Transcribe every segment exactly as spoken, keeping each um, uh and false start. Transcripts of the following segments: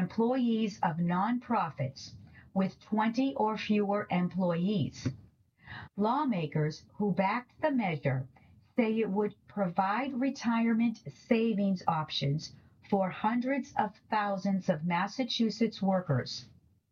employees of nonprofits with twenty or fewer employees. Lawmakers who backed the measure say it would provide retirement savings options for hundreds of thousands of Massachusetts workers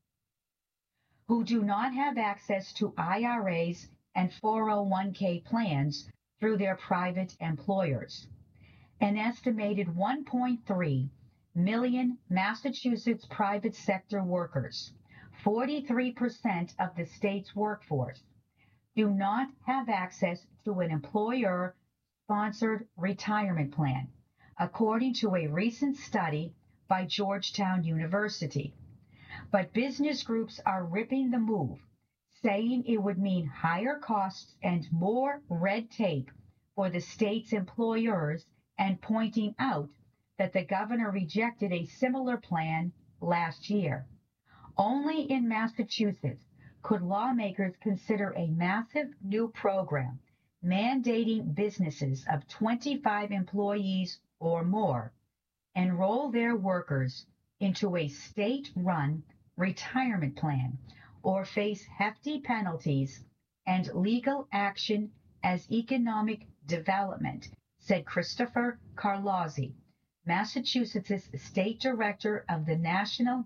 who do not have access to I R As and four oh one k plans through their private employers. An estimated one point three million Massachusetts private sector workers, forty-three percent of the state's workforce, do not have access to an employer-sponsored retirement plan, according to a recent study by Georgetown University. But business groups are ripping the move, saying it would mean higher costs and more red tape for the state's employers, and pointing out that the governor rejected a similar plan last year. Only in Massachusetts could lawmakers consider a massive new program mandating businesses of twenty-five employees or more enroll their workers into a state-run retirement plan or face hefty penalties and legal action as economic development, said Christopher Carlozzi, Massachusetts State Director of the National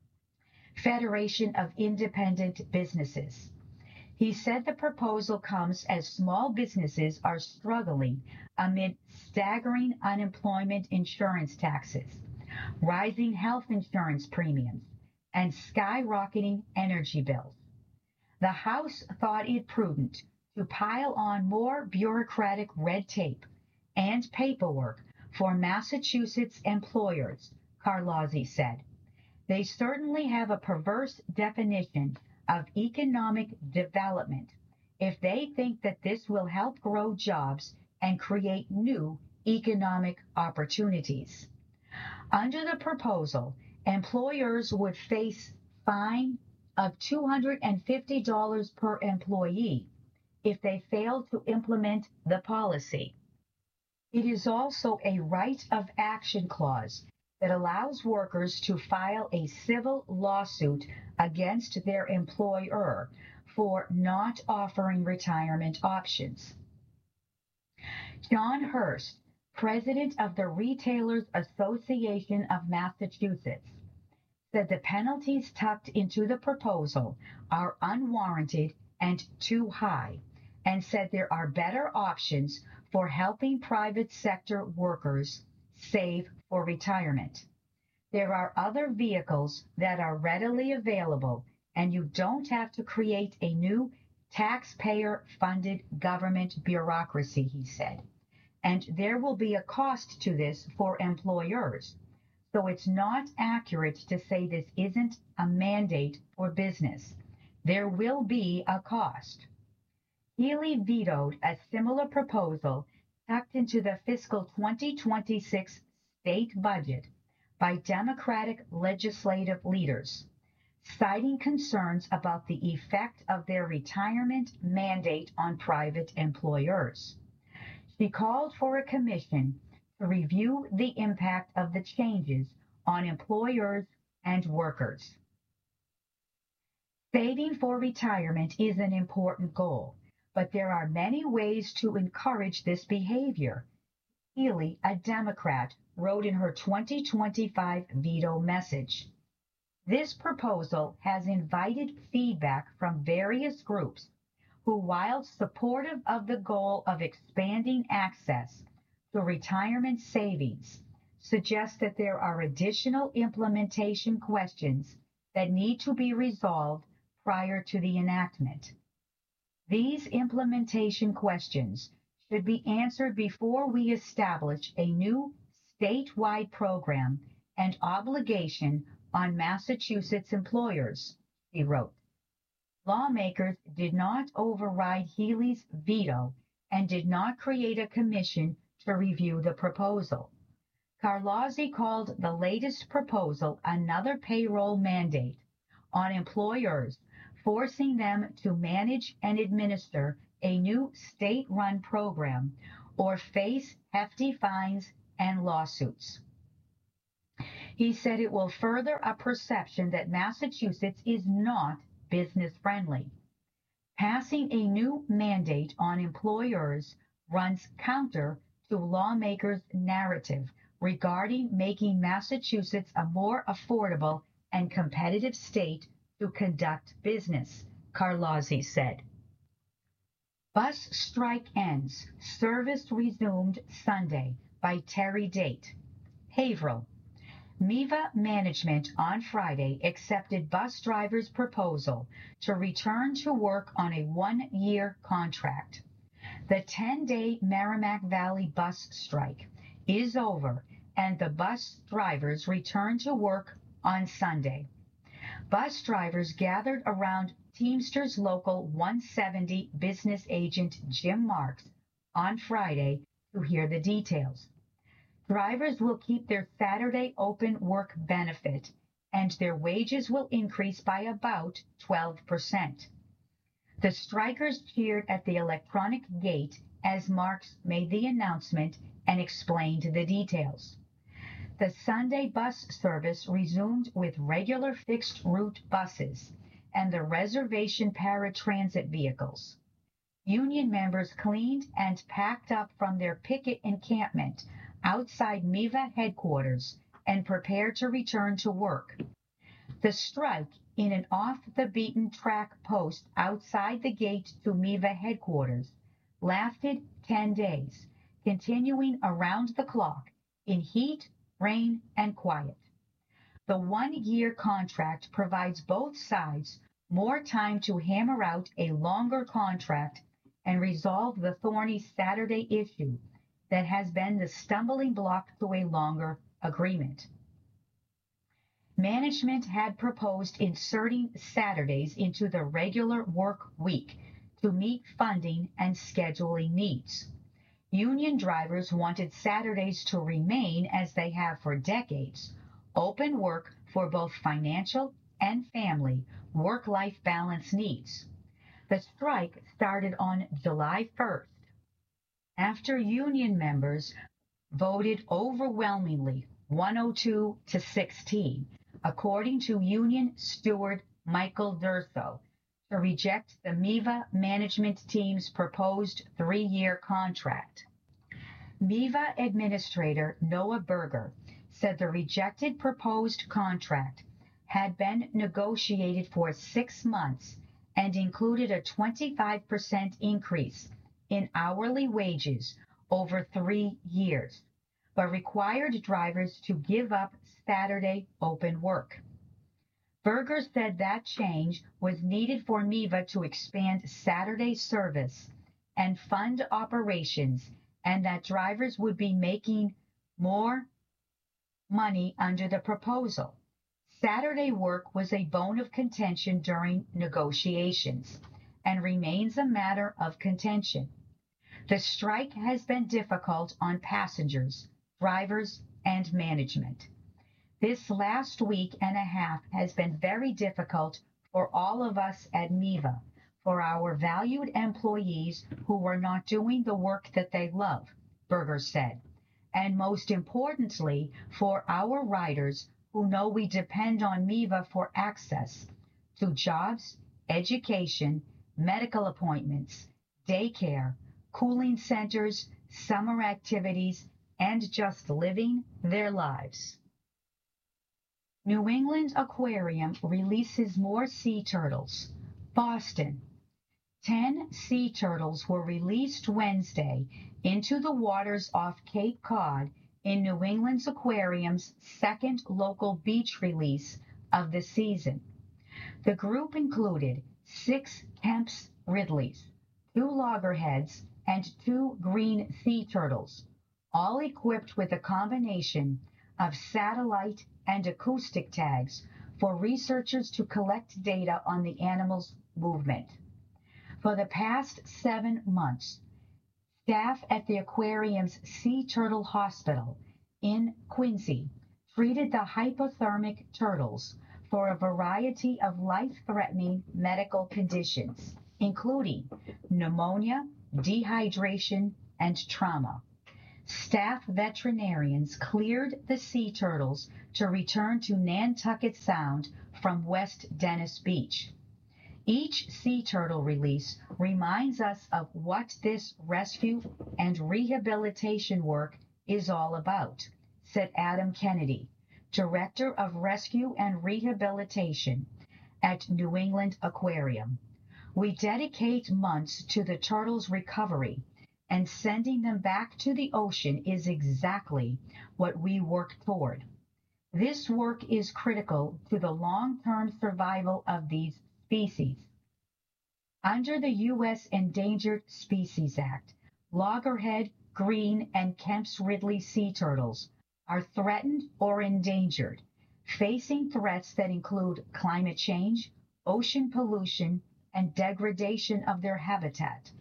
Federation of Independent Businesses. He said the proposal comes as small businesses are struggling amid staggering unemployment insurance taxes, rising health insurance premiums, and skyrocketing energy bills. The House thought it prudent to pile on more bureaucratic red tape and paperwork for Massachusetts employers, Carlozzi said. They certainly have a perverse definition of economic development if they think that this will help grow jobs and create new economic opportunities. Under the proposal, employers would face a fine of two hundred fifty dollars per employee if they fail to implement the policy. It is also a right of action clause that allows workers to file a civil lawsuit against their employer for not offering retirement options. John Hurst, president of the Retailers Association of Massachusetts, said the penalties tucked into the proposal are unwarranted and too high, and said there are better options for helping private sector workers save for retirement. There are other vehicles that are readily available, and you don't have to create a new taxpayer-funded government bureaucracy, he said. And there will be a cost to this for employers. So it's not accurate to say this isn't a mandate for business. There will be a cost. Healey vetoed a similar proposal tucked into the fiscal twenty twenty-six state budget by Democratic legislative leaders, citing concerns about the effect of their retirement mandate on private employers. She called for a commission to review the impact of the changes on employers and workers. Saving for retirement is an important goal, but there are many ways to encourage this behavior, Healey, a Democrat, wrote in her twenty twenty-five veto message. This proposal has invited feedback from various groups who, while supportive of the goal of expanding access to retirement savings, suggest that there are additional implementation questions that need to be resolved prior to the enactment. These implementation questions should be answered before we establish a new statewide program and obligation on Massachusetts employers, he wrote. Lawmakers did not override Healey's veto and did not create a commission to review the proposal. Carlozzi called the latest proposal another payroll mandate on employers, forcing them to manage and administer a new state-run program or face hefty fines and lawsuits. He said it will further a perception that Massachusetts is not business friendly. Passing a new mandate on employers runs counter to lawmakers' narrative regarding making Massachusetts a more affordable and competitive state to conduct business, Carlozzi said. Bus strike ends. Service resumed Sunday by Terry Date. Haverhill. MEVA management on Friday accepted bus drivers' proposal to return to work on a one-year contract. The ten-day Merrimack Valley bus strike is over, and the bus drivers return to work on Sunday. Bus drivers gathered around Teamsters Local one seventy business agent Jim Marks on Friday to hear the details. Drivers will keep their Saturday open work benefit, and their wages will increase by about twelve percent. The strikers cheered at the electronic gate as Marks made the announcement and explained the details. The Sunday bus service resumed with regular fixed route buses and the reservation paratransit vehicles. Union members cleaned and packed up from their picket encampment outside MEVA headquarters and prepared to return to work. The strike in an off-the-beaten-track post outside the gate to MEVA headquarters lasted ten days, continuing around the clock in heat, rain, and quiet. The one-year contract provides both sides more time to hammer out a longer contract and resolve the thorny Saturday issue that has been the stumbling block to a longer agreement. Management had proposed inserting Saturdays into the regular work week to meet funding and scheduling needs. Union drivers wanted Saturdays to remain, as they have for decades, open work for both financial and family work-life balance needs. The strike started on July first, after union members voted overwhelmingly one oh two to sixteen, according to union steward Michael Durso, to reject the MEVA management team's proposed three-year contract. MEVA Administrator Noah Berger said the rejected proposed contract had been negotiated for six months and included a twenty-five percent increase in hourly wages over three years, but required drivers to give up Saturday open work. Berger said that change was needed for MEVA to expand Saturday service and fund operations, and that drivers would be making more money under the proposal. Saturday work was a bone of contention during negotiations and remains a matter of contention. The strike has been difficult on passengers, drivers, and management. This last week and a half has been very difficult for all of us at MEVA, for our valued employees who were not doing the work that they love, Berger said, and most importantly, for our riders who know we depend on MEVA for access to jobs, education, medical appointments, daycare, cooling centers, summer activities, and just living their lives. New England Aquarium releases more sea turtles. Boston. Ten sea turtles were released Wednesday into the waters off Cape Cod in New England's Aquarium's second local beach release of the season. The group included six Kemp's Ridleys, two loggerheads, and two green sea turtles, all equipped with a combination of satellite and acoustic tags for researchers to collect data on the animal's movement. For the past seven months, staff at the aquarium's Sea Turtle Hospital in Quincy treated the hypothermic turtles for a variety of life-threatening medical conditions, including pneumonia, dehydration, and trauma. Staff veterinarians cleared the sea turtles to return to Nantucket Sound from West Dennis Beach. Each sea turtle release reminds us of what this rescue and rehabilitation work is all about, said Adam Kennedy, Director of Rescue and Rehabilitation at New England Aquarium. We dedicate months to the turtles' recovery, and sending them back to the ocean is exactly what we work toward. This work is critical to the long-term survival of these species. Under the U S Endangered Species Act, loggerhead, green, and Kemp's Ridley sea turtles are threatened or endangered, facing threats that include climate change, ocean pollution, and degradation of their habitat.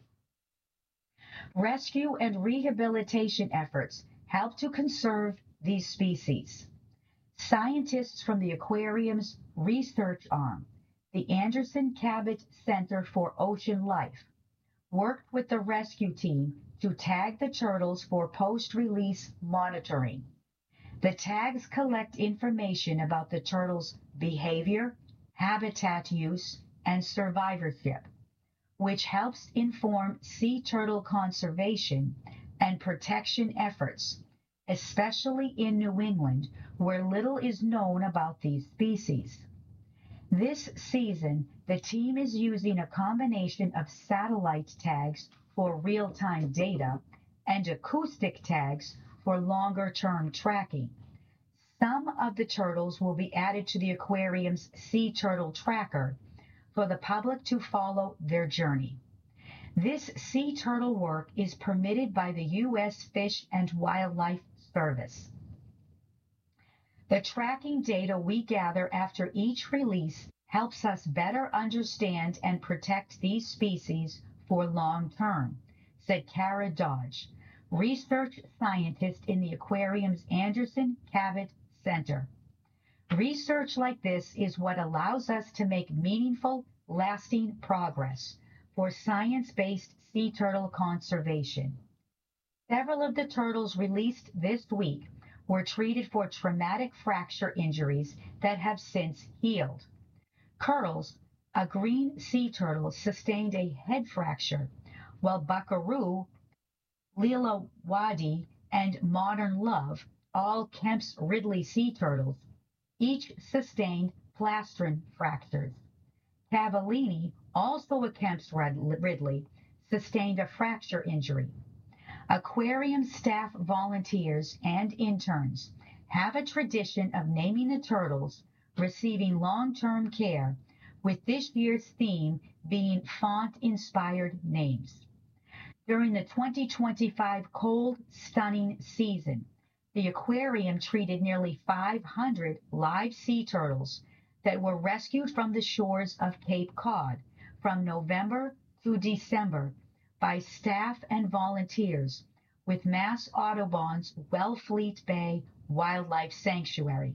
Rescue and rehabilitation efforts help to conserve these species. Scientists from the aquarium's research arm, the Anderson Cabot Center for Ocean Life, worked with the rescue team to tag the turtles for post-release monitoring. The tags collect information about the turtles' behavior, habitat use, and survivorship, which helps inform sea turtle conservation and protection efforts, especially in New England, where little is known about these species. This season, the team is using a combination of satellite tags for real-time data and acoustic tags for longer-term tracking. Some of the turtles will be added to the aquarium's Sea Turtle Tracker for the public to follow their journey. This sea turtle work is permitted by the U S Fish and Wildlife Service. The tracking data we gather after each release helps us better understand and protect these species for long term, said Kara Dodge, research scientist in the aquarium's Anderson Cabot Center. Research like this is what allows us to make meaningful, lasting progress for science-based sea turtle conservation. Several of the turtles released this week were treated for traumatic fracture injuries that have since healed. Curls, a green sea turtle, sustained a head fracture, while Buckaroo, Lilawadi, and Modern Love, all Kemp's Ridley sea turtles, each sustained plastron fractures. Cavallini, also a Kemp's Ridley, sustained a fracture injury. Aquarium staff volunteers and interns have a tradition of naming the turtles receiving long-term care, with this year's theme being font-inspired names. During the twenty twenty-five cold, stunning season, the aquarium treated nearly five hundred live sea turtles that were rescued from the shores of Cape Cod from November to December by staff and volunteers with Mass Audubon's Wellfleet Bay Wildlife Sanctuary.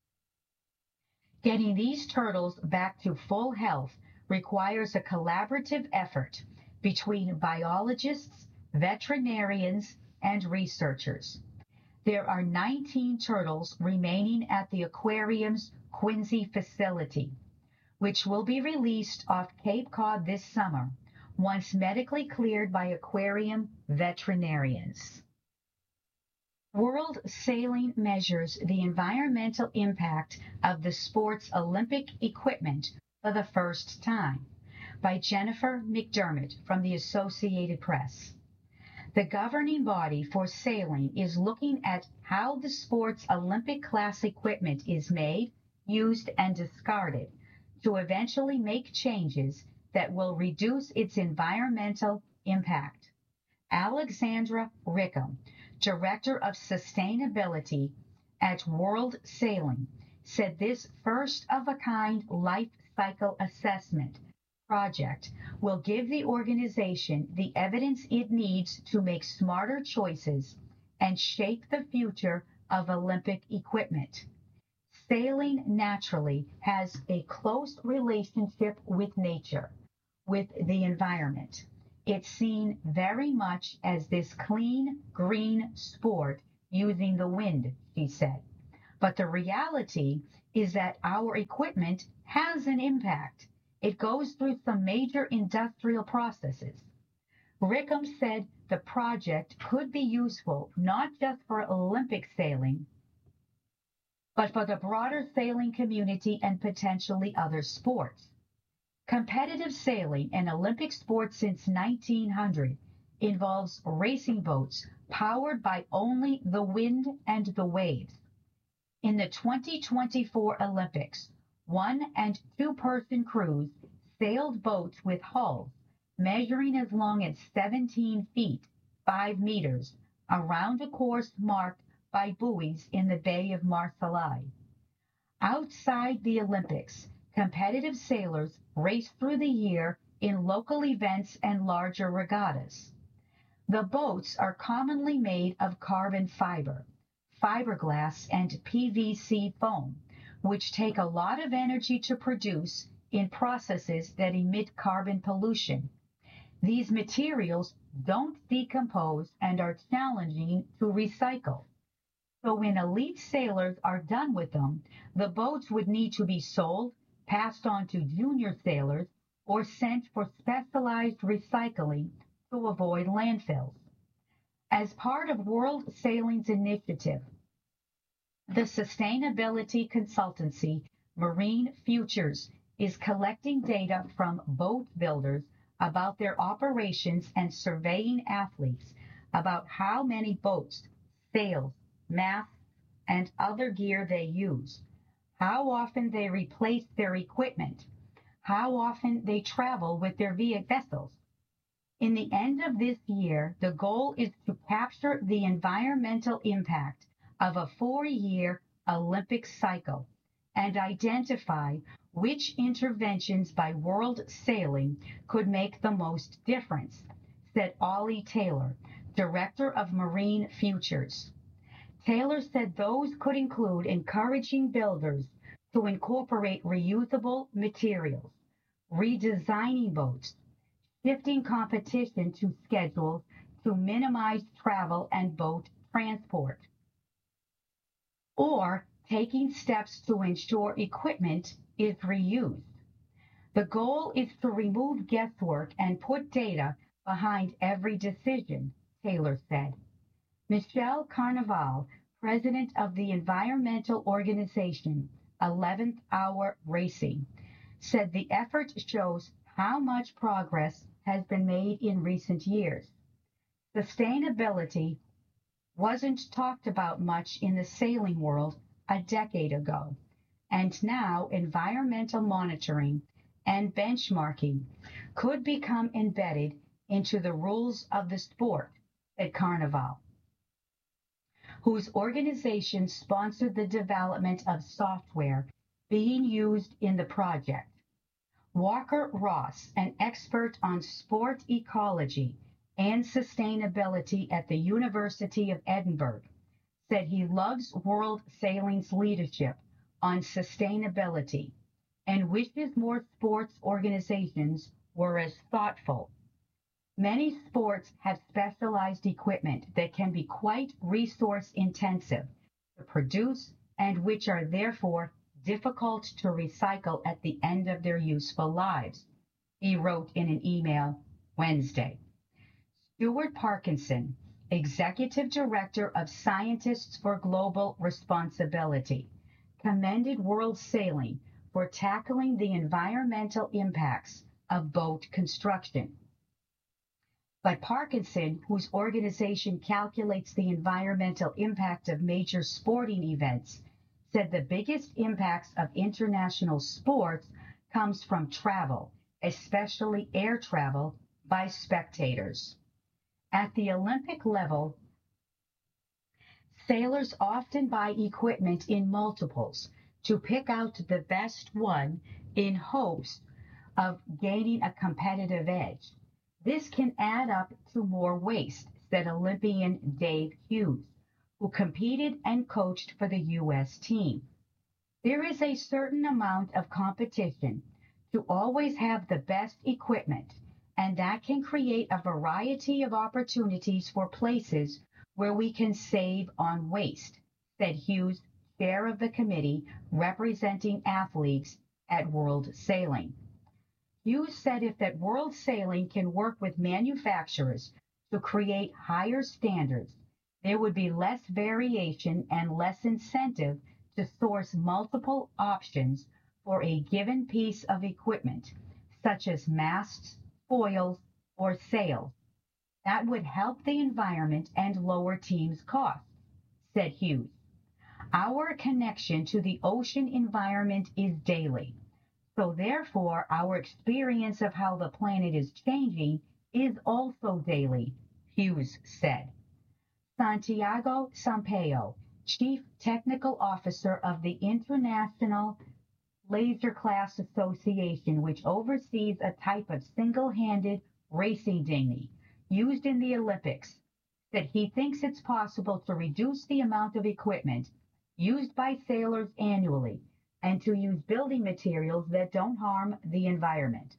Getting these turtles back to full health requires a collaborative effort between biologists, veterinarians, and researchers. There are nineteen turtles remaining at the aquarium's Quincy facility, which will be released off Cape Cod this summer, once medically cleared by aquarium veterinarians. World Sailing measures the environmental impact of the sport's Olympic equipment for the first time, by Jennifer McDermott from the Associated Press. The governing body for sailing is looking at how the sport's Olympic class equipment is made, used, and discarded to eventually make changes that will reduce its environmental impact. Alexandra Rickham, Director of Sustainability at World Sailing, said this first-of-a-kind life cycle assessment project will give the organization the evidence it needs to make smarter choices and shape the future of Olympic equipment. Sailing naturally has a close relationship with nature, with the environment. It's seen very much as this clean, green sport using the wind, she said. But the reality is that our equipment has an impact. It goes through some major industrial processes. Rickham said the project could be useful not just for Olympic sailing, but for the broader sailing community and potentially other sports. Competitive sailing, an Olympic sport since nineteen hundred, involves racing boats powered by only the wind and the waves. In the twenty twenty-four Olympics, one and two-person crews sailed boats with hulls measuring as long as seventeen feet, five meters, around a course marked by buoys in the Bay of Marseille. Outside the Olympics, competitive sailors race through the year in local events and larger regattas. The boats are commonly made of carbon fiber, fiberglass, and P V C foam, which take a lot of energy to produce in processes that emit carbon pollution. These materials don't decompose and are challenging to recycle. So when elite sailors are done with them, the boats would need to be sold, passed on to junior sailors, or sent for specialized recycling to avoid landfills. As part of World Sailing's initiative, the sustainability consultancy Marine Futures is collecting data from boat builders about their operations and surveying athletes about how many boats, sails, masts, and other gear they use, how often they replace their equipment, how often they travel with their vessels. In the end of this year, the goal is to capture the environmental impact of a four-year Olympic cycle and identify which interventions by world sailing could make the most difference, said Ollie Taylor, Director of Marine Futures. Taylor said those could include encouraging builders to incorporate reusable materials, redesigning boats, shifting competition to schedules to minimize travel and boat transport, or taking steps to ensure equipment is reused. The goal is to remove guesswork and put data behind every decision, Taylor said. Michelle Carnival, president of the environmental organization eleventh Hour Racing, said the effort shows how much progress has been made in recent years. Sustainability wasn't talked about much in the sailing world a decade ago, and now environmental monitoring and benchmarking could become embedded into the rules of the sport, said Carnival, whose organization sponsored the development of software being used in the project. Walker Ross, an expert on sport ecology and sustainability at the University of Edinburgh, said he loves World Sailing's leadership on sustainability and wishes more sports organizations were as thoughtful. Many sports have specialized equipment that can be quite resource intensive to produce and which are therefore difficult to recycle at the end of their useful lives, he wrote in an email Wednesday. Stuart Parkinson, Executive Director of Scientists for Global Responsibility, commended World Sailing for tackling the environmental impacts of boat construction. But Parkinson, whose organization calculates the environmental impact of major sporting events, said the biggest impacts of international sports comes from travel, especially air travel, by spectators. At the Olympic level, sailors often buy equipment in multiples to pick out the best one in hopes of gaining a competitive edge. This can add up to more waste, said Olympian Dave Hughes, who competed and coached for the U S team. There is a certain amount of competition to always have the best equipment, and that can create a variety of opportunities for places where we can save on waste, said Hughes chair of the committee representing athletes at World Sailing. Hughes said if that World Sailing can work with manufacturers to create higher standards, there would be less variation and less incentive to source multiple options for a given piece of equipment, such as masts, foils, or sails. That would help the environment and lower teams' costs, said Hughes. Our connection to the ocean environment is daily, so therefore our experience of how the planet is changing is also daily, Hughes said. Santiago Sampaio, Chief Technical Officer of the International Laser Class Association, which oversees a type of single-handed racing dinghy used in the Olympics, said he thinks it's possible to reduce the amount of equipment used by sailors annually and to use building materials that don't harm the environment.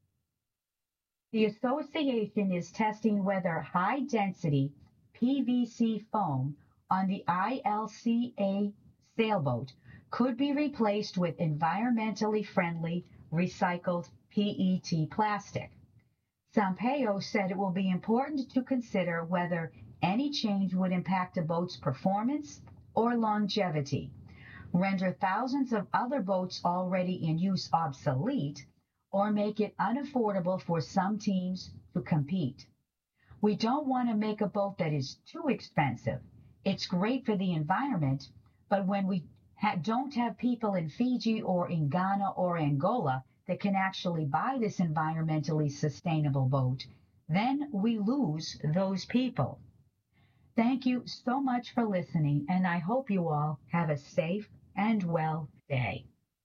The association is testing whether high-density P V C foam on the I L C A sailboat could be replaced with environmentally friendly recycled P E T plastic. Sampaio said it will be important to consider whether any change would impact a boat's performance or longevity, render thousands of other boats already in use obsolete, or make it unaffordable for some teams to compete. We don't want to make a boat that is too expensive. It's great for the environment, but when we ha- don't have people in Fiji or in Ghana or Angola that can actually buy this environmentally sustainable boat, then we lose those people. Thank you so much for listening, and I hope you all have a safe and well day.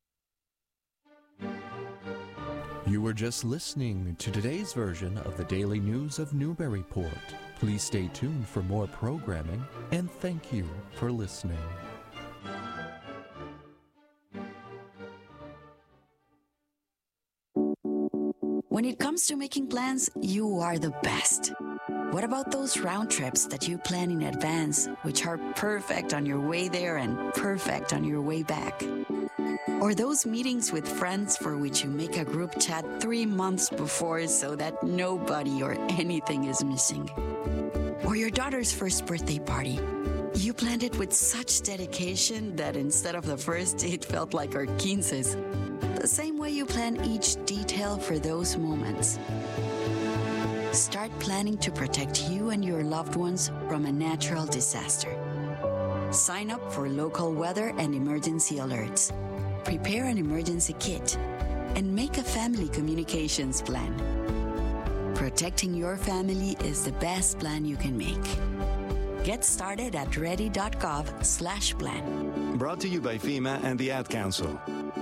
You were just listening to today's version of the Daily News of Newburyport. Please stay tuned for more programming, and thank you for listening. When it comes to making plans, you are the best. What about those round trips that you plan in advance, which are perfect on your way there and perfect on your way back? Or those meetings with friends for which you make a group chat three months before so that nobody or anything is missing? Or your daughter's first birthday party. You planned it with such dedication that instead of the first, it felt like our quinces. The same way you plan each detail for those moments. Start planning to protect you and your loved ones from a natural disaster. Sign up for local weather and emergency alerts. Prepare an emergency kit and make a family communications plan. Protecting your family is the best plan you can make. Get started at ready.gov slash plan. Brought to you by FEMA and the Ad Council.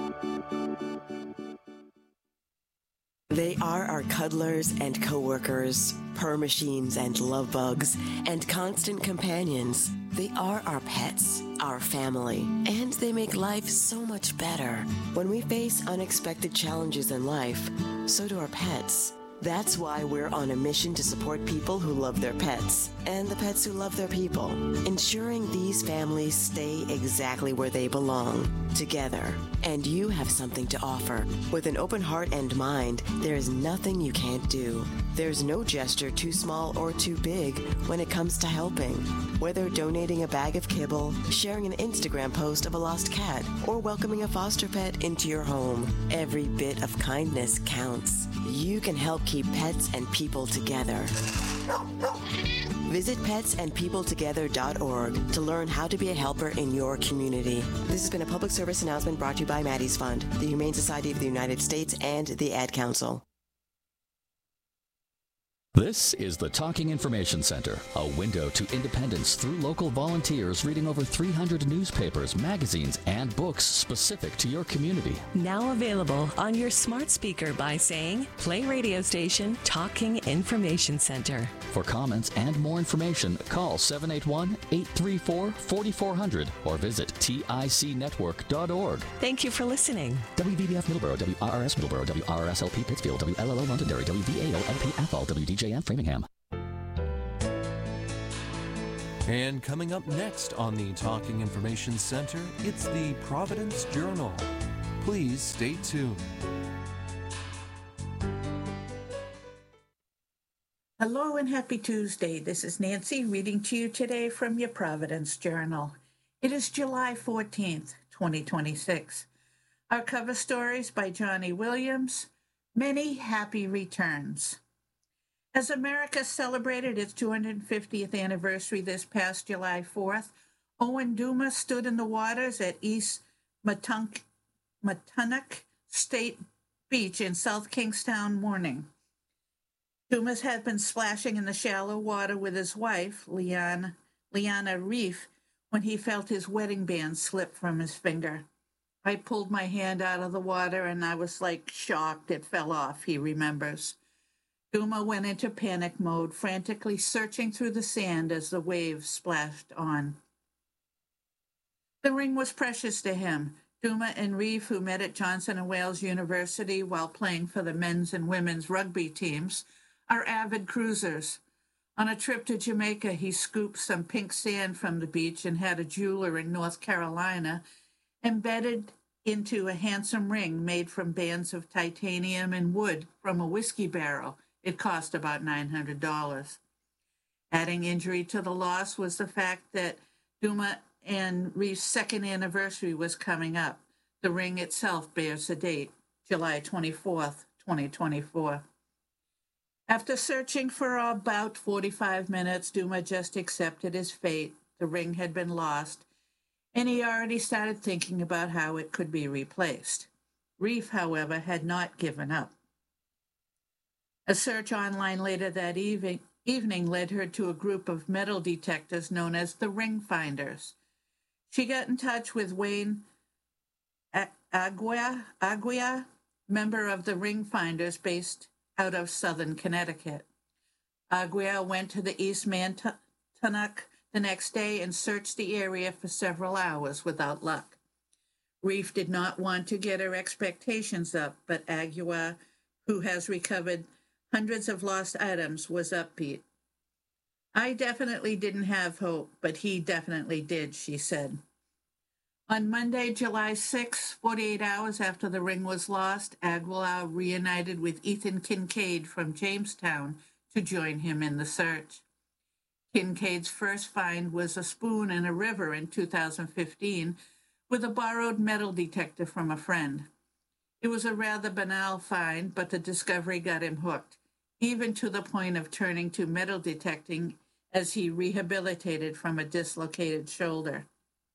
They are our cuddlers and coworkers, purr machines and love bugs, and constant companions. They are our pets, our family, and they make life so much better. When we face unexpected challenges in life, so do our pets. That's why we're on a mission to support people who love their pets and the pets who love their people, ensuring these families stay exactly where they belong, together. And you have something to offer. With an open heart and mind, there is nothing you can't do. There's no gesture too small or too big when it comes to helping. Whether donating a bag of kibble, sharing an Instagram post of a lost cat, or welcoming a foster pet into your home, every bit of kindness counts. You can help keep pets and people together. Visit pets and people together dot org to learn how to be a helper in your community. This has been a public service announcement brought to you by Maddie's Fund, the Humane Society of the United States, and the Ad Council. This is the Talking Information Center, a window to independence through local volunteers reading over three hundred newspapers, magazines, and books specific to your community. Now available on your smart speaker by saying, play radio station Talking Information Center. For comments and more information, call seven eight one, eight three four, four four zero zero or visit tic network dot org. Thank you for listening. W V B F Middleborough, W R R S Middleborough, W R R S L P Pittsfield, W L L O Londonderry, W V A O L P Athol, W D J M Framingham. And coming up next on the Talking Information Center, it's the Providence Journal. Please stay tuned. Hello and happy Tuesday. This is Nancy reading to you today from your Providence Journal. It is July fourteenth, twenty twenty-six. Our cover stories by Johnny Williams, Many Happy Returns. As America celebrated its two hundred fiftieth anniversary this past July fourth, Owen Duma stood in the waters at East Matunk, Matunuck State Beach in South Kingstown morning. Dumas had been splashing in the shallow water with his wife, Leanna, Leanna Reef, when he felt his wedding band slip from his finger. I pulled my hand out of the water and I was like shocked it fell off, he remembers. Duma went into panic mode, frantically searching through the sand as the waves splashed on. The ring was precious to him. Duma and Reef, who met at Johnson and Wales University while playing for the men's and women's rugby teams, are avid cruisers. On a trip to Jamaica, he scooped some pink sand from the beach and had a jeweler in North Carolina embedded into a handsome ring made from bands of titanium and wood from a whiskey barrel. It cost about nine hundred dollars. Adding injury to the loss was the fact that Duma and Reef's second anniversary was coming up. The ring itself bears the date, July twenty-fourth, twenty twenty-four. After searching for about forty-five minutes, Duma just accepted his fate. The ring had been lost, and he already started thinking about how it could be replaced. Reef, however, had not given up. A search online later that evening, evening led her to a group of metal detectors known as the Ring Finders. She got in touch with Wayne Aguia, Aguia, member of the Ring Finders based out of southern Connecticut. Aguia went to the East Mantunuck the next day and searched the area for several hours without luck. Reef did not want to get her expectations up, but Aguia, who has recovered hundreds of lost items, was upbeat. I definitely didn't have hope, but he definitely did, she said. On Monday, July sixth, forty-eight hours after the ring was lost, Aguilar reunited with Ethan Kincaid from Jamestown to join him in the search. Kincaid's first find was a spoon in a river in two thousand fifteen with a borrowed metal detector from a friend. It was a rather banal find, but the discovery got him hooked, even to the point of turning to metal detecting as he rehabilitated from a dislocated shoulder.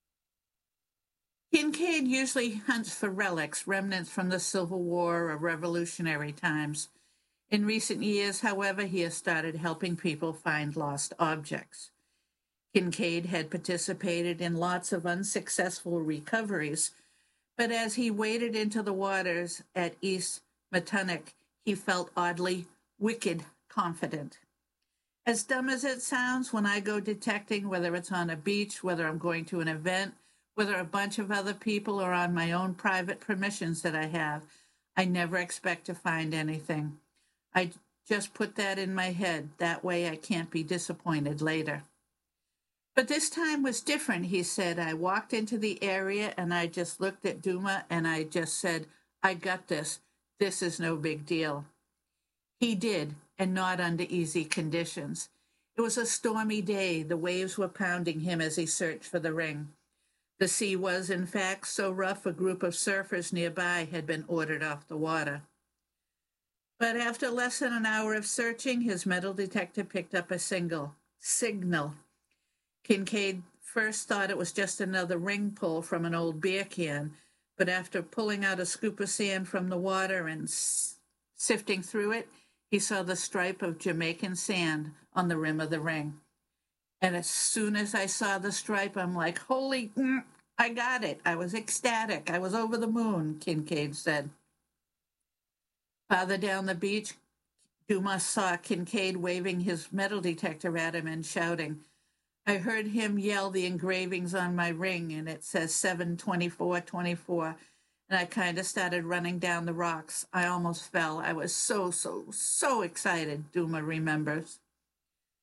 Kincaid usually hunts for relics, remnants from the Civil War or Revolutionary times. In recent years, however, he has started helping people find lost objects. Kincaid had participated in lots of unsuccessful recoveries, but as he waded into the waters at East Matunuck, he felt oddly wicked confident. As dumb as it sounds, when I go detecting, whether it's on a beach, whether I'm going to an event, whether a bunch of other people or on my own private permissions that I have, I never expect to find anything. I just put that in my head. That way I can't be disappointed later. But this time was different, he said. I walked into the area and I just looked at Duma and I just said, I got this. This is no big deal. He did, and not under easy conditions. It was a stormy day. The waves were pounding him as he searched for the ring. The sea was, in fact, so rough a group of surfers nearby had been ordered off the water. But after less than an hour of searching, his metal detector picked up a single signal. Kincaid first thought it was just another ring pull from an old beer can, but after pulling out a scoop of sand from the water and s- sifting through it, he saw the stripe of Jamaican sand on the rim of the ring. And as soon as I saw the stripe, I'm like, holy, mm, I got it. I was ecstatic. I was over the moon, Kincaid said. Farther down the beach, Dumas saw Kincaid waving his metal detector at him and shouting. I heard him yell the engravings on my ring, and it says seven twenty-four twenty-four, and I kind of started running down the rocks. I almost fell. I was so, so, so excited, Duma remembers.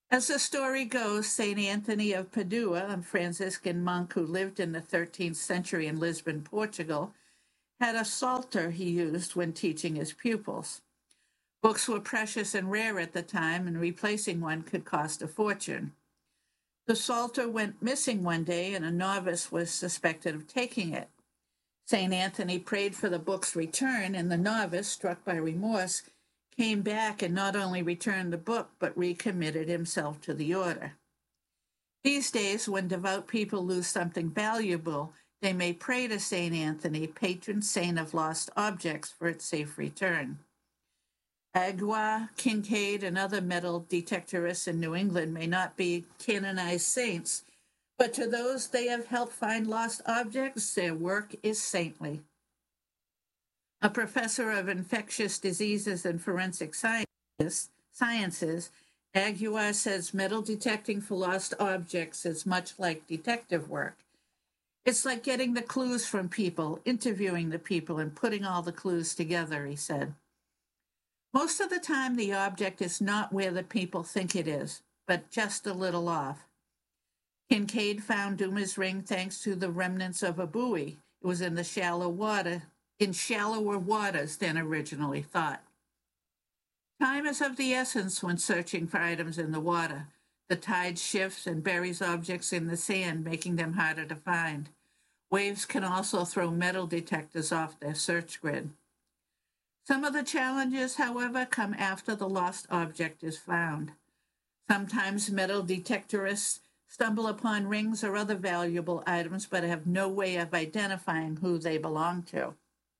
As the story goes, Saint Anthony of Padua, a Franciscan monk who lived in the thirteenth century in Lisbon, Portugal, had a psalter he used when teaching his pupils. Books were precious and rare at the time, and replacing one could cost a fortune. The psalter went missing one day, and a novice was suspected of taking it. Saint Anthony prayed for the book's return, and the novice, struck by remorse, came back and not only returned the book, but recommitted himself to the order. These days, when devout people lose something valuable, they may pray to Saint Anthony, patron saint of lost objects, for its safe return. Aguiar, Kincaid, and other metal detectorists in New England may not be canonized saints, but to those they have helped find lost objects, their work is saintly. A professor of infectious diseases and forensic sciences, sciences, Aguiar says metal detecting for lost objects is much like detective work. It's like getting the clues from people, interviewing the people, and putting all the clues together, he said. Most of the time, the object is not where the people think it is, but just a little off. Kincaid found Dumas' ring thanks to the remnants of a buoy. It was in the shallow water, in shallower waters than originally thought. Time is of the essence when searching for items in the water. The tide shifts and buries objects in the sand, making them harder to find. Waves can also throw metal detectors off their search grid. Some of the challenges, however, come after the lost object is found. Sometimes metal detectorists stumble upon rings or other valuable items, but have no way of identifying who they belong to.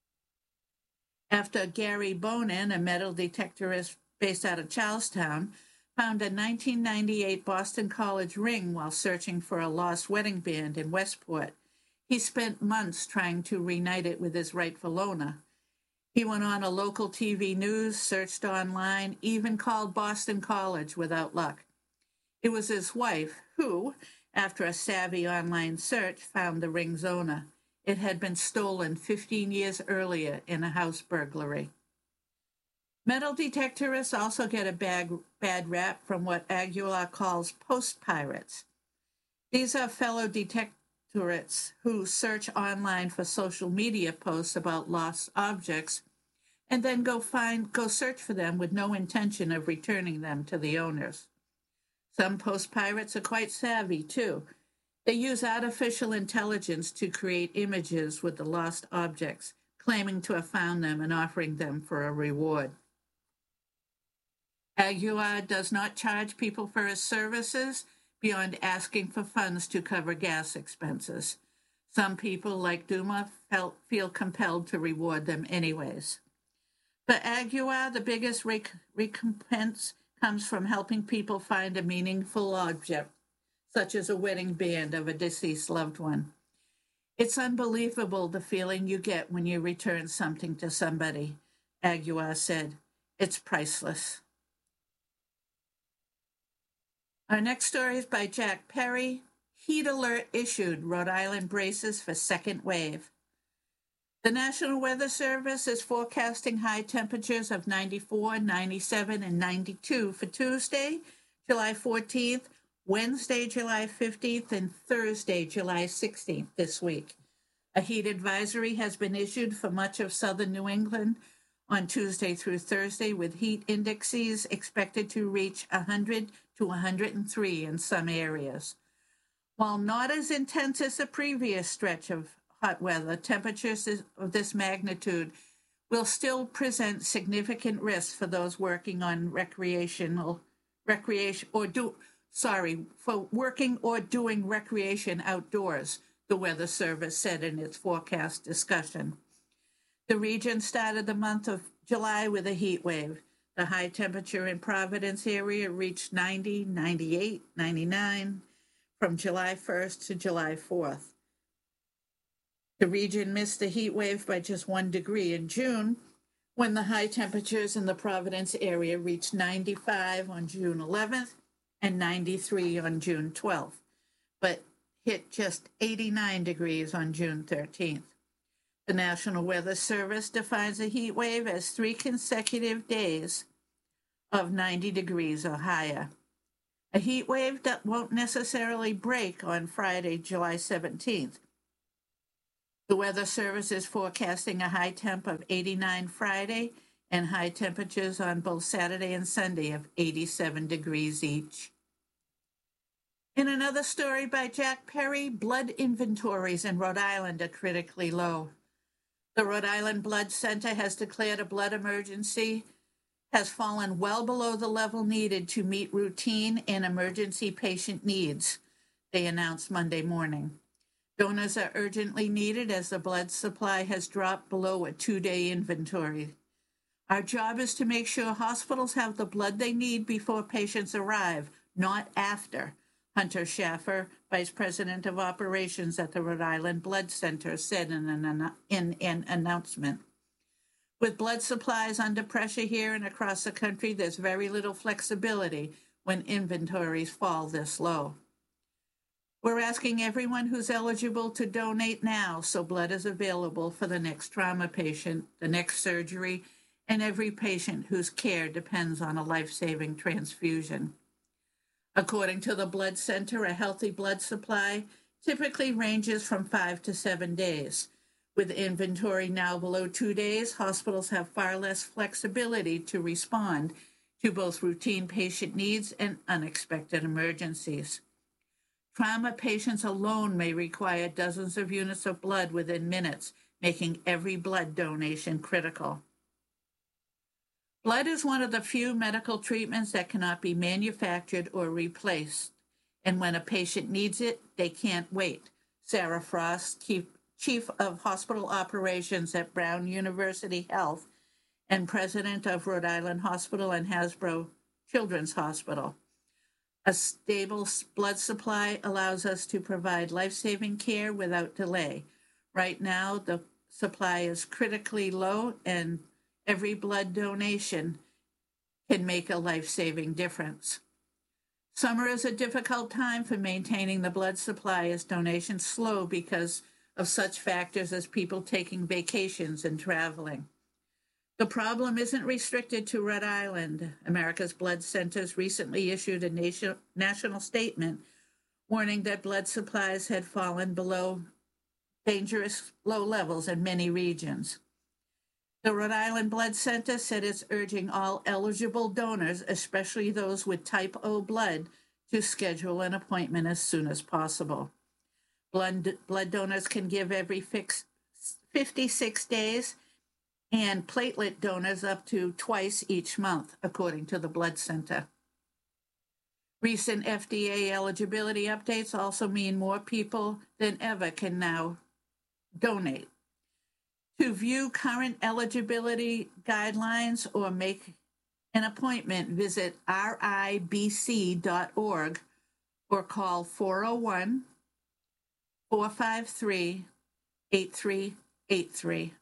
After Gary Bonin, a metal detectorist based out of Charlestown, found a nineteen ninety-eight Boston College ring while searching for a lost wedding band in Westport, he spent months trying to reunite it with his rightful owner. He went on a local T V news, searched online, even called Boston College without luck. It was his wife who, after a savvy online search, found the ring's owner. It had been stolen fifteen years earlier in a house burglary. Metal detectorists also get a bad, bad rap from what Aguiar calls post-pirates. These are fellow detectorists who search online for social media posts about lost objects and then go find, go search for them with no intention of returning them to the owners. Some post-pirates are quite savvy, too. They use artificial intelligence to create images with the lost objects, claiming to have found them and offering them for a reward. Aguiar does not charge people for his services beyond asking for funds to cover gas expenses. Some people, like Dumas, felt, feel compelled to reward them anyways. For Aguiar, the biggest rec- recompense comes from helping people find a meaningful object, such as a wedding band of a deceased loved one. It's unbelievable the feeling you get when you return something to somebody, Aguiar said. It's priceless. Our next story is by Jack Perry. Heat alert issued. Rhode Island braces for second wave. The National Weather Service is forecasting high temperatures of ninety-four, ninety-seven, and ninety-two for Tuesday, July fourteenth, Wednesday, July fifteenth, and Thursday, July sixteenth this week. A heat advisory has been issued for much of southern New England on Tuesday through Thursday, with heat indexes expected to reach one hundred to one hundred three in some areas. While not as intense as the previous stretch of hot weather, temperatures of this magnitude will still present significant risks for those working on recreational recreation or do sorry for working or doing recreation outdoors, the Weather Service said in its forecast discussion. The region started the month of July with a heat wave. The high temperature in Providence area reached ninety, ninety-eight, ninety-nine from July first to July fourth. The region missed the heat wave by just one degree in June, when the high temperatures in the Providence area reached ninety-five on June eleventh and ninety-three on June twelfth, but hit just eighty-nine degrees on June thirteenth. The National Weather Service defines a heat wave as three consecutive days of ninety degrees or higher. A heat wave that won't necessarily break on Friday, July seventeenth. The Weather Service is forecasting a high temp of eighty-nine Friday and high temperatures on both Saturday and Sunday of eighty-seven degrees each. In another story by Jack Perry, blood inventories in Rhode Island are critically low. The Rhode Island Blood Center has declared a blood emergency has fallen well below the level needed to meet routine and emergency patient needs, they announced Monday morning. Donors are urgently needed as the blood supply has dropped below a two-day inventory. Our job is to make sure hospitals have the blood they need before patients arrive, not after, Hunter Schaffer, Vice President of Operations at the Rhode Island Blood Center, said in an, in an announcement. With blood supplies under pressure here and across the country, there's very little flexibility when inventories fall this low. We're asking everyone who's eligible to donate now so blood is available for the next trauma patient, the next surgery, and every patient whose care depends on a life-saving transfusion. According to the Blood Center, a healthy blood supply typically ranges from five to seven days. With inventory now below two days, hospitals have far less flexibility to respond to both routine patient needs and unexpected emergencies. Trauma patients alone may require dozens of units of blood within minutes, making every blood donation critical. Blood is one of the few medical treatments that cannot be manufactured or replaced, and when a patient needs it, they can't wait. Sarah Frost, Chief Chief of Hospital Operations at Brown University Health and President of Rhode Island Hospital and Hasbro Children's Hospital. A stable blood supply allows us to provide life-saving care without delay. Right now, the supply is critically low, and every blood donation can make a life-saving difference. Summer is a difficult time for maintaining the blood supply as donations slow because of such factors as people taking vacations and traveling. The problem isn't restricted to Rhode Island. America's Blood Centers recently issued a nation, national statement warning that blood supplies had fallen below dangerous low levels in many regions. The Rhode Island Blood Center said it's urging all eligible donors, especially those with type O blood, to schedule an appointment as soon as possible. Blood, blood donors can give every fix, fifty-six days, and platelet donors up to twice each month, according to the Blood Center. Recent F D A eligibility updates also mean more people than ever can now donate. To view current eligibility guidelines or make an appointment, visit R I B C dot org or call four oh one, four five three, eight three eight three.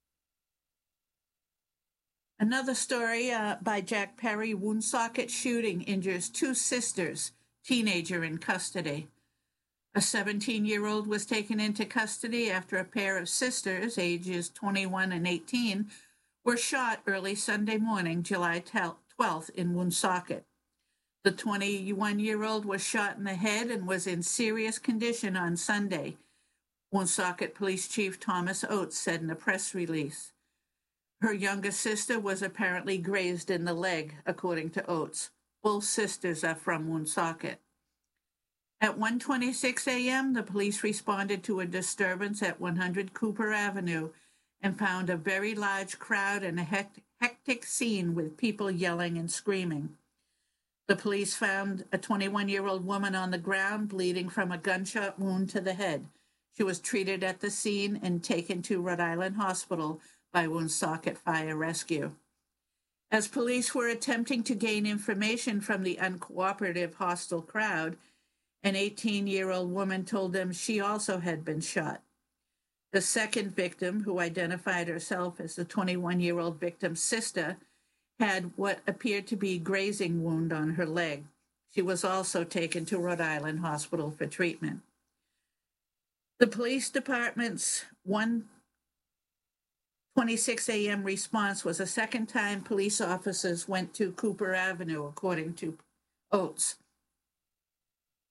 Another story uh, by Jack Perry, Woonsocket shooting injures two sisters, teenager in custody. A seventeen-year-old was taken into custody after a pair of sisters, ages twenty-one and eighteen, were shot early Sunday morning, July twelfth, in Woonsocket. The twenty-one-year-old was shot in the head and was in serious condition on Sunday, Woonsocket Police Chief Thomas Oates said in a press release. Her younger sister was apparently grazed in the leg, according to Oates. Both sisters are from Woonsocket. At one twenty-six a.m., the police responded to a disturbance at one hundred Cooper Avenue and found a very large crowd and a hectic scene with people yelling and screaming. The police found a twenty-one-year-old woman on the ground bleeding from a gunshot wound to the head. She was treated at the scene and taken to Rhode Island Hospital by Woonsocket Fire Rescue. As police were attempting to gain information from the uncooperative hostile crowd, an eighteen-year-old woman told them she also had been shot. The second victim, who identified herself as the twenty-one-year-old victim's sister, had what appeared to be a grazing wound on her leg. She was also taken to Rhode Island Hospital for treatment. The police department's one twenty-six a.m. response was the second time police officers went to Cooper Avenue, according to Oates.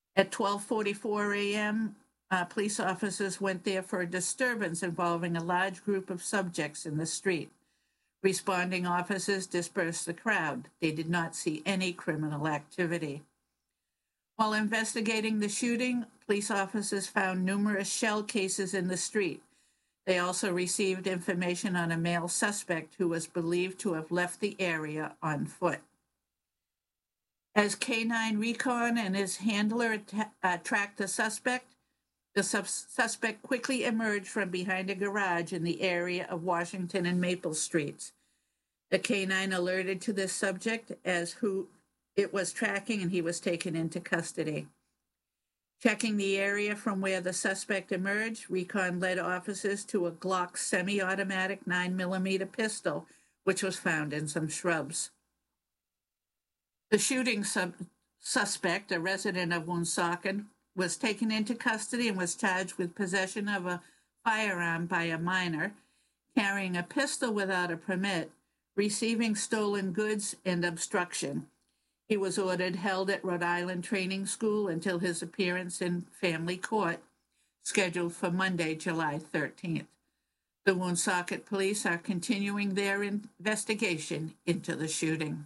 At twelve forty-four a.m., uh, police officers went there for a disturbance involving a large group of subjects in the street. Responding officers dispersed the crowd. They did not see any criminal activity. While investigating the shooting, police officers found numerous shell cases in the street. They also received information on a male suspect who was believed to have left the area on foot. As K nine Recon and his handler att- uh, tracked the suspect, the sub- suspect quickly emerged from behind a garage in the area of Washington and Maple Streets. The K nine alerted to this subject as who it was tracking, and he was taken into custody. Checking the area from where the suspect emerged, Recon led officers to a Glock semi-automatic nine millimeter pistol, which was found in some shrubs. The shooting sub- suspect, a resident of Woonsocket, was taken into custody and was charged with possession of a firearm by a minor, carrying a pistol without a permit, receiving stolen goods, and obstruction. He was ordered held at Rhode Island Training School until his appearance in family court, scheduled for Monday, July thirteenth. The Woonsocket police are continuing their investigation into the shooting.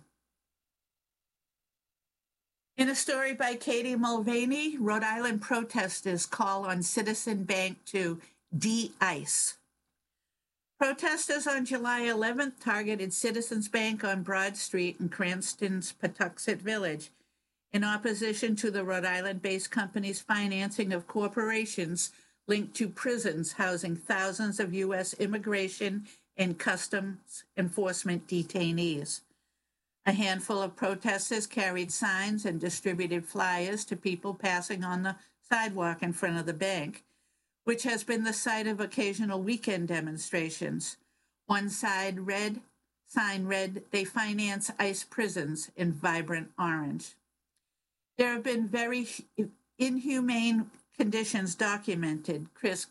In a story by Katie Mulvaney, Rhode Island protesters call on Citizen Bank to de-ice. Protesters on July eleventh targeted Citizens Bank on Broad Street in Cranston's Patuxent Village in opposition to the Rhode Island-based company's financing of corporations linked to prisons housing thousands of U S immigration and customs enforcement detainees. A handful of protesters carried signs and distributed flyers to people passing on the sidewalk in front of the bank, which has been the site of occasional weekend demonstrations. One side read, sign read, "They finance ICE prisons," in vibrant orange. There have been very inhumane conditions documented, Chris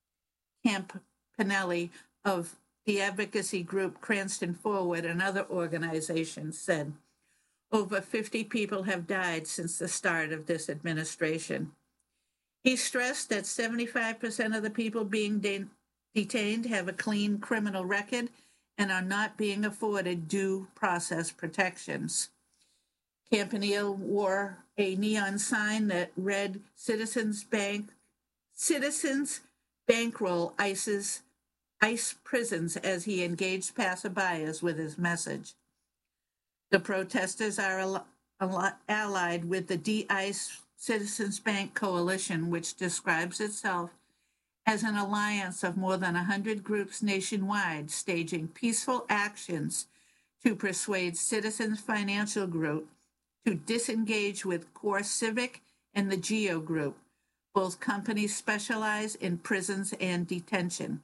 Campanelli of the advocacy group Cranston Forward and other organizations said. Over fifty people have died since the start of this administration. He stressed that seventy-five percent of the people being de- detained have a clean criminal record and are not being afforded due process protections. Campanile wore a neon sign that read, Citizens Bank, Citizens Bankroll ICE's ICE prisons, as he engaged passerbyers with his message. The protesters are al- al- allied with the De-ICE Citizens Bank Coalition, which describes itself as an alliance of more than one hundred groups nationwide staging peaceful actions to persuade Citizens Financial Group to disengage with Core Civic and the GEO Group. Both companies specialize in prisons and detention.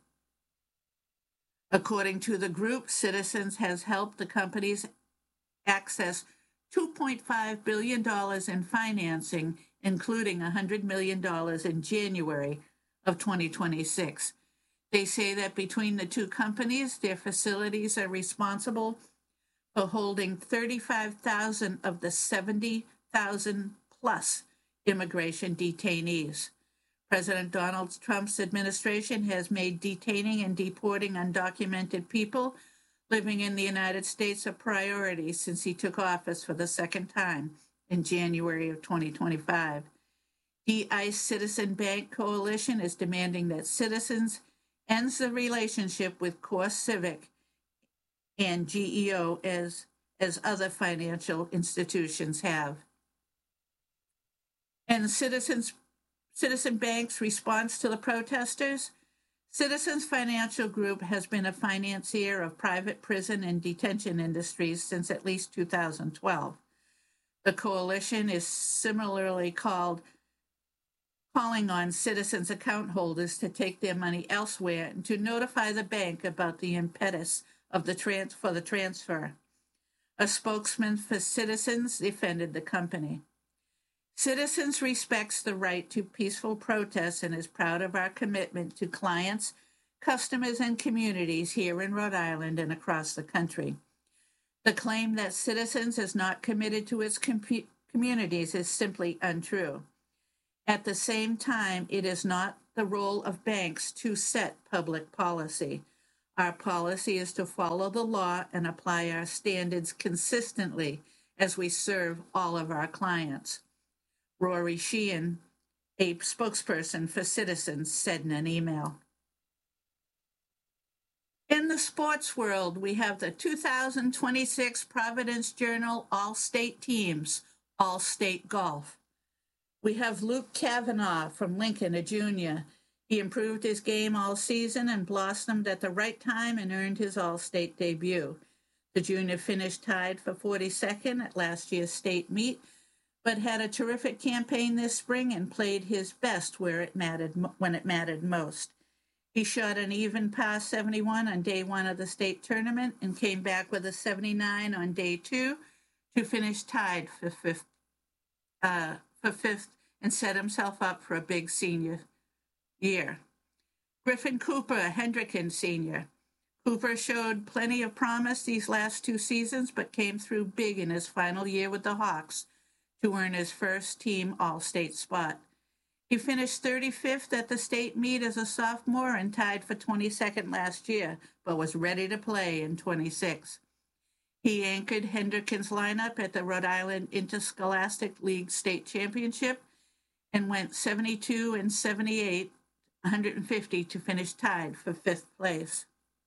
According to the group, Citizens has helped the companies access two point five billion dollars in financing, including one hundred million dollars in January of twenty twenty-six. They say that between the two companies, their facilities are responsible for holding thirty-five thousand of the seventy thousand plus immigration detainees. President Donald Trump's administration has made detaining and deporting undocumented people living in the United States a priority since he took office for the second time in January of twenty twenty-five. The ICE Citizen Bank Coalition is demanding that Citizens ends the relationship with Core Civic and G E O as, as other financial institutions have. And Citizens Citizen Bank's response to the protesters? Citizens Financial Group has been a financier of private prison and detention industries since at least two thousand twelve. The coalition is similarly called calling on citizens' account holders to take their money elsewhere and to notify the bank about the impetus of the trans- for the transfer. A spokesman for Citizens defended the company. Citizens respects the right to peaceful protests and is proud of our commitment to clients, customers, and communities here in Rhode Island and across the country. The claim that Citizens is not committed to its com- communities is simply untrue. At the same time, it is not the role of banks to set public policy. Our policy is to follow the law and apply our standards consistently as we serve all of our clients. Rory Sheehan, a spokesperson for Citizens, said in an email. In the sports world, we have the two thousand twenty-six Providence Journal All-State Teams, All-State Golf. We have Luke Kavanaugh from Lincoln, a junior. He improved his game all season and blossomed at the right time and earned his All-State debut. The junior finished tied for forty-second at last year's state meet, but had a terrific campaign this spring and played his best where it mattered when it mattered most. He shot an even par seventy-one on day one of the state tournament and came back with a seventy-nine on day two to finish tied for fifth, uh, for fifth and set himself up for a big senior year. Griffin Cooper, a Hendricken senior. Cooper showed plenty of promise these last two seasons, but came through big in his final year with the Hawks to earn his first team All-State spot. He finished thirty-fifth at the state meet as a sophomore and tied for twenty-second last year, but was ready to play in twenty-six. He anchored Hendricken's lineup at the Rhode Island Interscholastic League State Championship and went seventy-two and seventy-eight, one hundred fifty to finish tied for fifth place.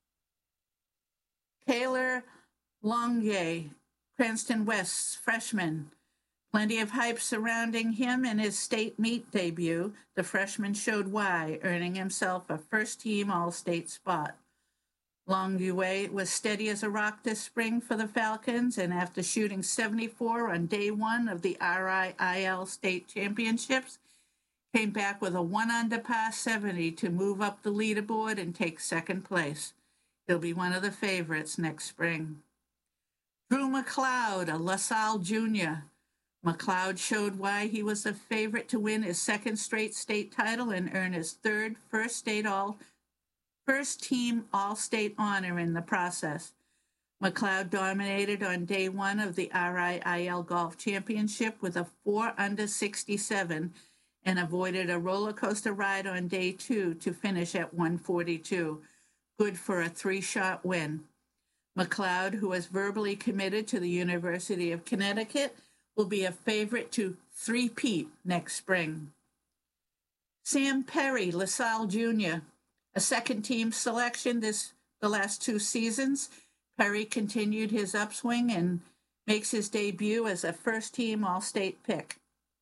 Taylor Longier, Cranston West's freshman. Plenty of hype surrounding him in his state meet debut. The freshman showed why, earning himself a first-team All-State spot. Longier was steady as a rock this spring for the Falcons, and after shooting seventy-four on day one of the R I I L State Championships, came back with a one-under par seventy to move up the leaderboard and take second place. He'll be one of the favorites next spring. Drew McLeod, a LaSalle junior. McLeod showed why he was the favorite to win his second straight state title and earn his third first state all, first team all-state honor in the process. McLeod dominated on day one of the R I I L Golf Championship with a four under sixty-seven and avoided a roller coaster ride on day two to finish at one forty-two. Good for a three-shot win. McLeod, who is verbally committed to the University of Connecticut, will be a favorite to three-peat next spring. Sam Perry, LaSalle junior. A second-team selection this the last two seasons, Perry continued his upswing and makes his debut as a first-team All-State pick.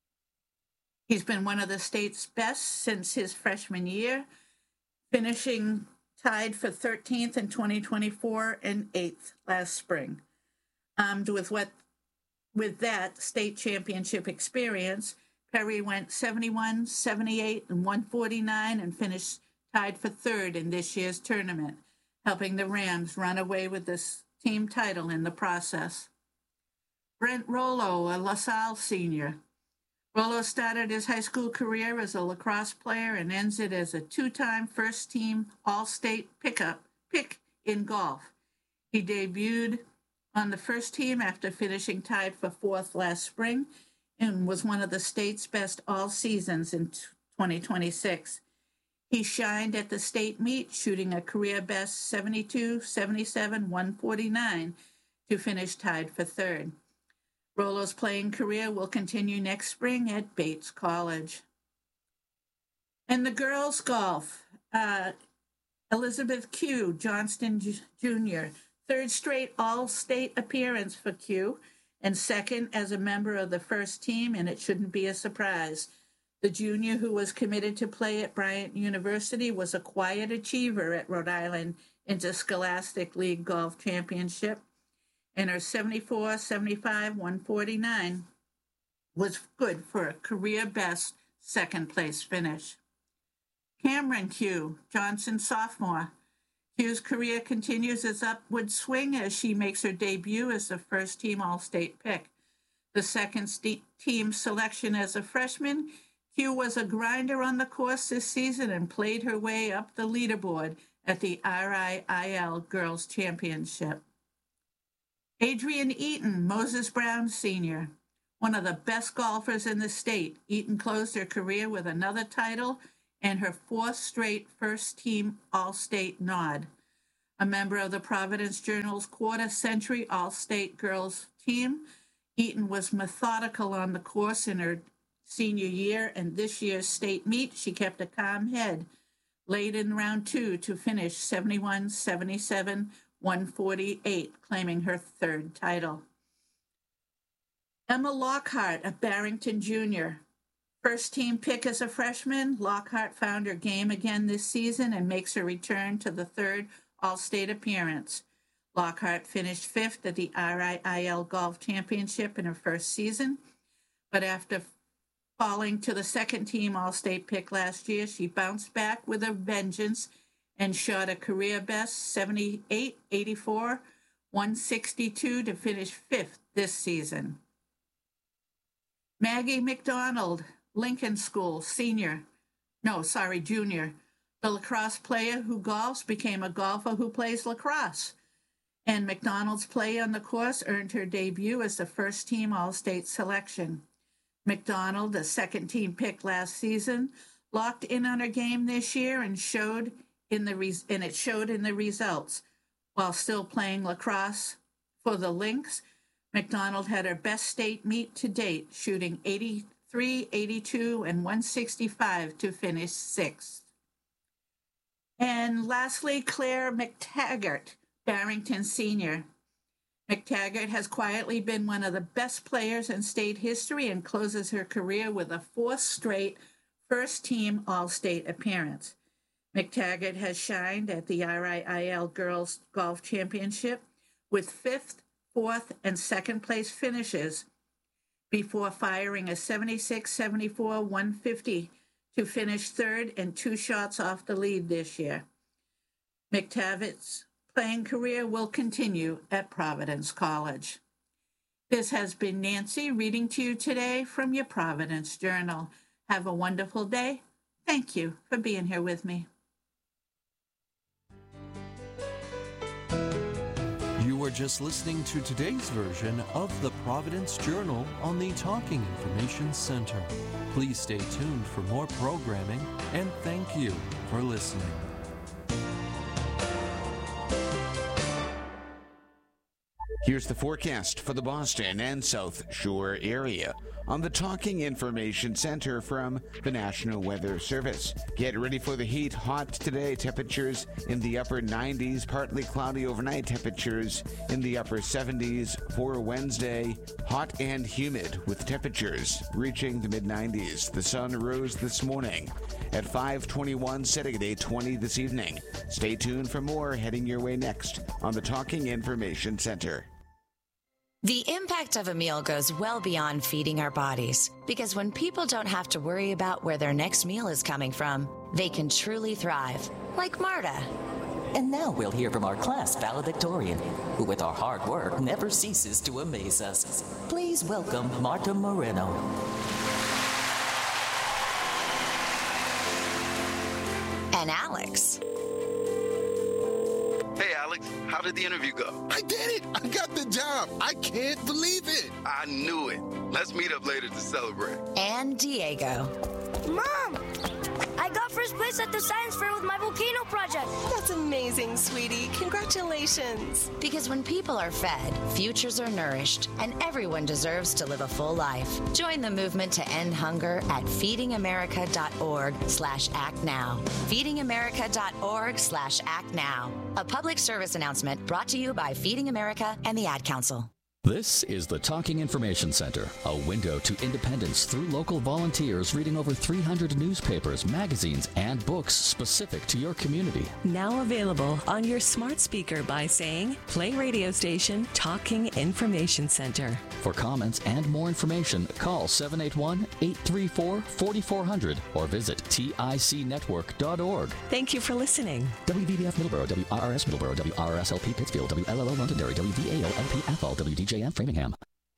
He's been one of the state's best since his freshman year, finishing tied for thirteenth in twenty twenty-four and eighth last spring. Armed with what With that state championship experience, Perry went seventy-one, seventy-eight, and one forty-nine and finished tied for third in this year's tournament, helping the Rams run away with this team title in the process. Brent Rollo, a LaSalle senior. Rollo started his high school career as a lacrosse player and ends it as a two-time first-team All-State pickup pick in golf. He debuted on the first team after finishing tied for fourth last spring and was one of the state's best all seasons in twenty twenty-six. He shined at the state meet, shooting a career best seventy-two, seventy-seven, one forty-nine to finish tied for third. Rollo's playing career will continue next spring at Bates College. And the girls' golf, uh, Elizabeth Q. Johnston Junior Third straight all-state appearance for Q, and second as a member of the first team, and it shouldn't be a surprise. The junior who was committed to play at Bryant University was a quiet achiever at Rhode Island Interscholastic League Golf Championship, and her seventy-four, seventy-five, one forty-nine was good for a career-best second-place finish. Cameron Q. Johnson sophomore. Q's career continues its upward swing as she makes her debut as the first-team All-State pick. The second-team selection as a freshman, Q was a grinder on the course this season and played her way up the leaderboard at the R I I L Girls Championship. Adrian Eaton, Moses Brown Senior One of the best golfers in the state, Eaton closed her career with another title and her fourth straight first-team All-State nod. A member of the Providence Journal's quarter-century All-State girls team, Eaton was methodical on the course in her senior year, and this year's state meet, she kept a calm head late in round two to finish seventy-one seventy-seven, one forty-eight, claiming her third title. Emma Lockhart of Barrington Junior First team pick as a freshman, Lockhart found her game again this season and makes her return to the third All-State appearance. Lockhart finished fifth at the R I I L Golf Championship in her first season, but after falling to the second team All-State pick last year, she bounced back with a vengeance and shot a career best seventy-eight eighty-four, one sixty-two to finish fifth this season. Maggie McDonald, Lincoln School, senior, no, sorry, junior. The lacrosse player who golfs became a golfer who plays lacrosse. And McDonald's play on the course earned her debut as the first-team All-State selection. McDonald, a second-team pick last season, locked in on her game this year and showed in the res- and it showed in the results. While still playing lacrosse for the Lynx, McDonald had her best state meet to date, shooting eighty-three eighty-two and one sixty-five to finish sixth. And lastly, Claire McTaggart, Barrington Senior. McTaggart has quietly been one of the best players in state history and closes her career with a fourth straight first-team All-State appearance. McTaggart has shined at the R I I L Girls Golf Championship with fifth, fourth, and second-place finishes before firing a seventy-six seventy-four one fifty to finish third and two shots off the lead this year. McTaggart's playing career will continue at Providence College. This has been Nancy reading to you today from your Providence Journal. Have a wonderful day. Thank you for being here with me. You were just listening to today's version of the Providence Journal on the Talking Information Center. Please stay tuned for more programming, and thank you for listening. Here's the forecast for the Boston and South Shore area on the Talking Information Center from the National Weather Service. Get ready for the heat. Hot today, temperatures in the upper nineties, partly cloudy overnight, temperatures in the upper seventies for Wednesday. Hot and humid with temperatures reaching the mid nineties. The sun rose this morning at five twenty-one, setting at eight twenty this evening. Stay tuned for more heading your way next on the Talking Information Center. The impact of a meal goes well beyond feeding our bodies, because when people don't have to worry about where their next meal is coming from, they can truly thrive, like Marta. And now we'll hear from our class valedictorian, who with our hard work never ceases to amaze us. Please welcome Marta Moreno. And Alex. Hey, Alex, how did the interview go? I did it! I got the job! I can't believe it! I knew it. Let's meet up later to celebrate. And Diego. Mom! I got first place at the science fair with my volcano project. That's amazing, sweetie. Congratulations. Because when people are fed, futures are nourished, and everyone deserves to live a full life. Join the movement to end hunger at feedingamerica.org slash act now. feedingamerica.org slash act now. A public service announcement brought to you by Feeding America and the Ad Council. This is the Talking Information Center, a window to independence through local volunteers reading over three hundred newspapers, magazines, and books specific to your community. Now available on your smart speaker by saying, play radio station Talking Information Center. For comments and more information, call seven eight one, eight three four, four four zero zero or visit tic network dot org. Thank you for listening. W V B F Middleborough, W R R S Middleborough, W R R S L P Pittsfield, W L L O Londonderry, W V A O L P F L, W D J M Framingham.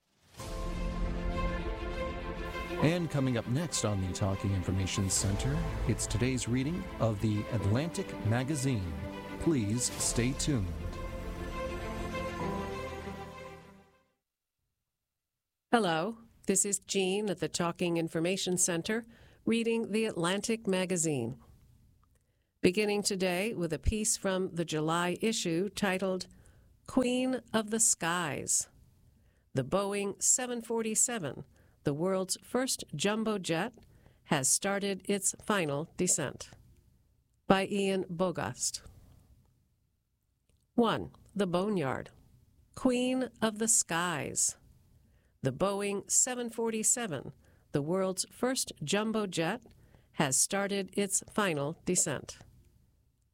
And coming up next on the Talking Information Center, it's today's reading of the Atlantic Magazine. Please stay tuned. Hello, This is Jean at the Talking Information Center, reading the Atlantic Magazine. Beginning today with a piece from the July issue titled, Queen of the Skies. The Boeing seven forty-seven, the world's first jumbo jet, has started its final descent. By Ian Bogost. one. The Boneyard. Queen of the Skies. The Boeing seven forty-seven, the world's first jumbo jet, has started its final descent.